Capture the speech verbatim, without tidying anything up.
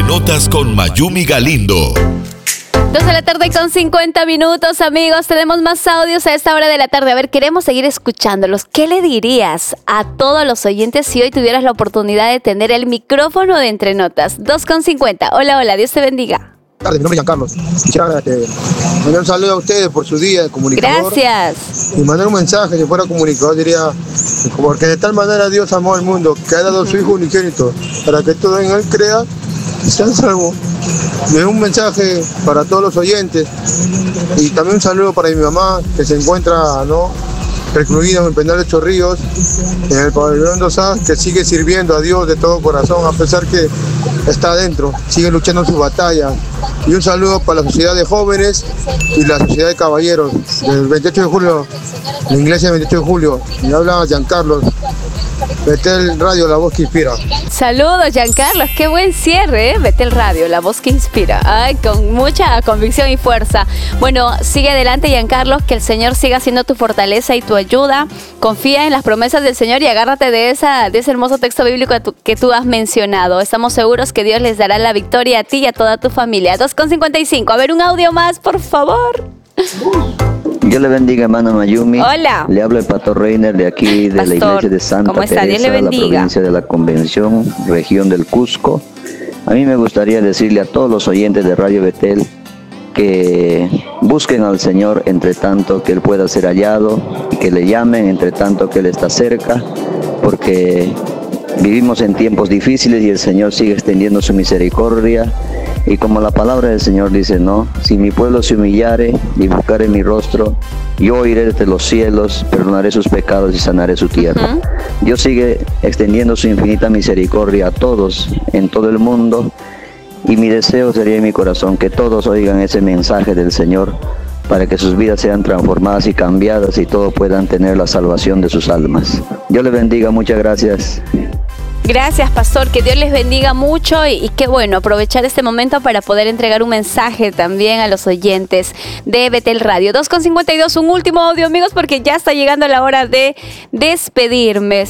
Notas con Mayumi Galindo. Dos de la tarde con cincuenta minutos, amigos. Tenemos más audios a esta hora de la tarde. A ver, queremos seguir escuchándolos. ¿Qué le dirías a todos los oyentes si hoy tuvieras la oportunidad de tener el micrófono de Entre Notas? Dos con cincuenta. Hola, hola. Dios te bendiga. Buenas tardes, mi nombre es Giancarlos. Quisiera este, mandar un saludo a ustedes por su día de comunicador. Gracias. Y mandar un mensaje, si fuera comunicador, diría, porque de tal manera Dios amó al mundo, que ha dado a su Hijo unigénito, para que todo en Él crea y sea salvo. Y es un mensaje para todos los oyentes. Y también un saludo para mi mamá, que se encuentra, ¿no?, recluida en el penal de Chorrillos, en el pabellón dos A, que sigue sirviendo a Dios de todo corazón, a pesar que está adentro, sigue luchando su batalla. Y un saludo para la sociedad de jóvenes y la sociedad de caballeros del veintiocho de julio, la iglesia del veintiocho de julio. Me habla Giancarlos, Betel Radio, la voz que inspira. Saludos, Giancarlos. Qué buen cierre, ¿eh? Betel Radio, la voz que inspira. Ay, con mucha convicción y fuerza. Bueno, sigue adelante, Giancarlos, que el Señor siga siendo tu fortaleza y tu ayuda. Confía en las promesas del Señor y agárrate de, esa, de ese hermoso texto bíblico que tú, que tú has mencionado. Estamos seguros que Dios les dará la victoria a ti y a toda tu familia. dos con cincuenta y cinco. A ver, un audio más, por favor. Dios le bendiga, hermano Mayumi. Hola. Le habla el pastor Reiner de aquí, de Pastor, la iglesia de Santa ¿cómo está? Dios Teresa, le la bendiga. provincia de la Convención, región del Cusco. A mí me gustaría decirle a todos los oyentes de Radio Betel que busquen al Señor entre tanto que Él pueda ser hallado, y que le llamen entre tanto que Él está cerca, porque vivimos en tiempos difíciles y el Señor sigue extendiendo su misericordia. Y como la palabra del Señor dice, ¿no? Si mi pueblo se humillare y buscare mi rostro, yo oiré desde los cielos, perdonaré sus pecados y sanaré su tierra. Uh-huh. Dios sigue extendiendo su infinita misericordia a todos en todo el mundo. Y mi deseo sería en mi corazón que todos oigan ese mensaje del Señor, para que sus vidas sean transformadas y cambiadas y todos puedan tener la salvación de sus almas. Dios les bendiga, muchas gracias. Gracias, pastor, que Dios les bendiga mucho y, y qué bueno aprovechar este momento para poder entregar un mensaje también a los oyentes de Betel Radio. dos con cincuenta y dos, un último audio, amigos, porque ya está llegando la hora de despedirme.